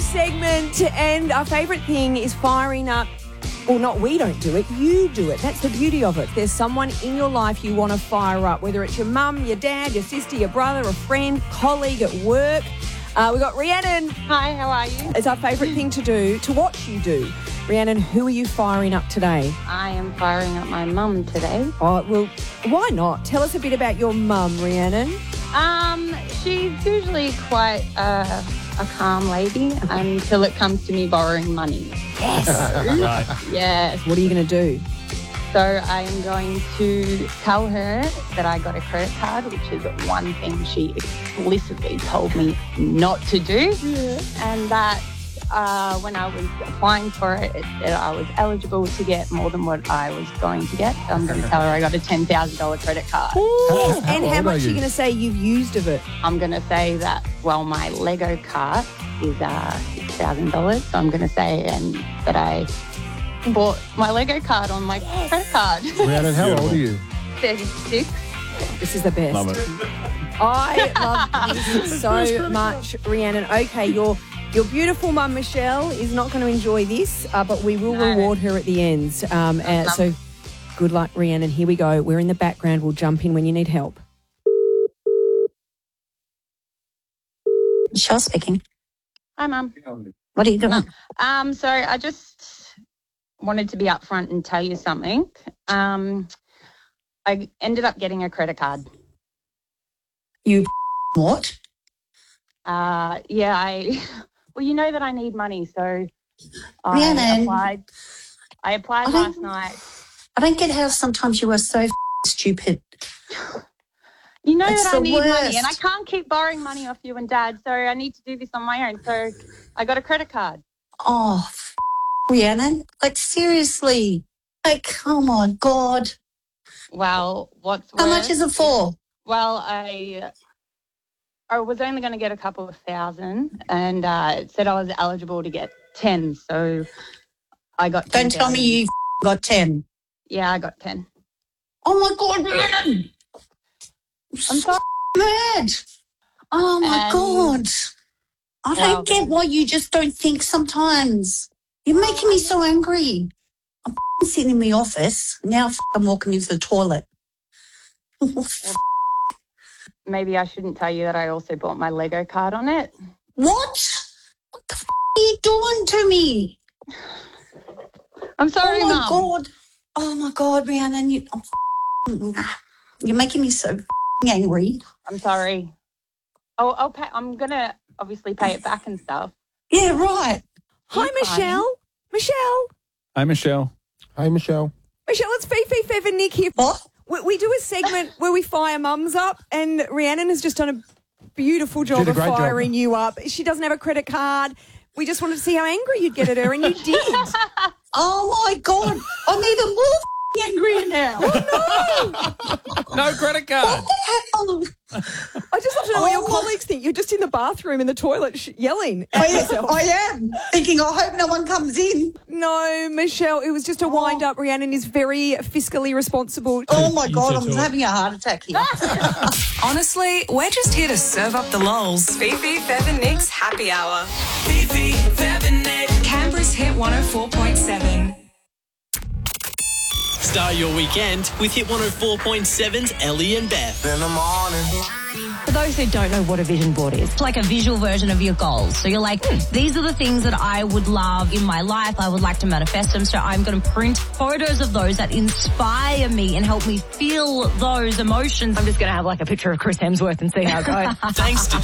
segment, and our favourite thing is firing up. Well, not we don't do it, you do it. That's the beauty of it. There's someone in your life you want to fire up, whether it's your mum, your dad, your sister, your brother, a friend, colleague at work. We've got Rhiannon. Hi, how are you? It's our favourite thing to do, to watch you do. Rhiannon, who are you firing up today? I am firing up my mum today. Oh, well, why not? Tell us a bit about your mum, Rhiannon. She's usually quite a calm lady until it comes to me borrowing money. Yes. Right. Yes. What are you going to do? So I am going to tell her that I got a credit card, which is one thing she explicitly told me not to do. Yeah. And that when I was applying for it, it said I was eligible to get more than what I was going to get. So I'm going to tell her I got a $10,000 credit card. Ooh. And how old much are are you you? going to say you've used of it? I'm going to say that, well, my Lego cart is $6,000. So I'm going to say that I bought my Lego card on my credit card. Rhiannon, how old are you? 36. This is the best. Love it. I love this so much, Rhiannon. Okay, your beautiful mum, Michelle, is not going to enjoy this, but we will reward her at the end. So good luck, Rhiannon. Here we go. We're in the background. We'll jump in when you need help. Michelle speaking. Hi, Mum. What are you doing? So I just wanted to be upfront and tell you something. I ended up getting a credit card. You what? Well, you know that I need money, so Rhiannon. I applied last night. I don't get how sometimes you are so stupid. You know It's that I the need money, worst. and I can't keep borrowing money off you and Dad, so I need to do this on my own. So I got a credit card. Oh, Rhiannon. Like, seriously. Like, come on, God. Well, what's How worse much is it for? Well, I was only going to get a couple of thousand, and it said I was eligible to get 10, so I got 10,000. Don't tell me you got 10. Yeah, I got 10. Oh, my God, Rhiannon. I'm sorry. Mad. Oh, my And- God. I Well, don't get why you just don't think sometimes. You're making me so angry. I'm sitting in the office. Now I'm walking into the toilet. Maybe I shouldn't tell you that I also bought my Lego card on it. What? What the are you doing to me? I'm sorry, Oh, my Mum. God. Oh, my God, Rhiannon. You're making me so angry. I'm sorry. I'll pay. I'm going to obviously pay it back and stuff. Yeah, right. Hi, You're Michelle. Michelle. Hi, Michelle. Hi, Michelle. Michelle, it's Fifi, Fev and Nick here. What? We do a segment where we fire mums up, and Rhiannon has just done a beautiful job Did a of great job. firing you up. She doesn't have a credit card. We just wanted to see how angry you'd get at her, and you did. Oh, my God. I'm even more angry now. No credit card. Oh, I just want to know what your colleagues think. You're just in the bathroom in the toilet yelling at yourself. I am thinking, I hope no one comes in. No, Michelle, it was just a wind-up. Rhiannon is very fiscally responsible. Oh, my God, I'm having a heart attack here. Honestly, we're just here to serve up the lols. Fifi, Fev and Nick's Happy Hour. Fifi, Fev and Nick. Canberra's Hit 104.7. Start your weekend with Hit 104.7's Ellie and Beth. In the morning. For those who don't know what a vision board is, it's like a visual version of your goals. So you're like, these are the things that I would love in my life. I would like to manifest them. So I'm going to print photos of those that inspire me and help me feel those emotions. I'm just going to have like a picture of Chris Hemsworth and see how it goes. Thanks to